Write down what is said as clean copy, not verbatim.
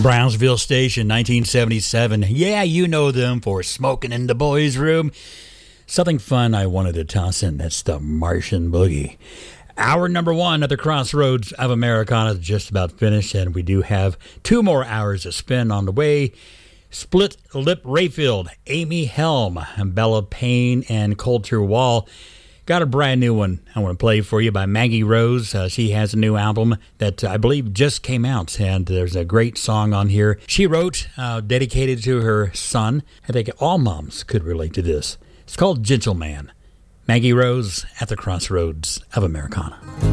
Brownsville Station, 1977. Yeah, you know them for Smoking in the Boys' Room. Something fun I wanted to toss in. That's the Martian Boogie. Hour number one at the Crossroads of Americana is just about finished, and we do have 2 more hours to spend on the way. Split Lip Rayfield, Amy Helm, Bella Payne, and Culture Wall. Got a brand new one I want to play for you by Maggie Rose. She has a new album that I believe just came out, and there's a great song on here she wrote dedicated to her son. I think all moms could relate to this. It's called Gentleman. Maggie Rose at the Crossroads of Americana.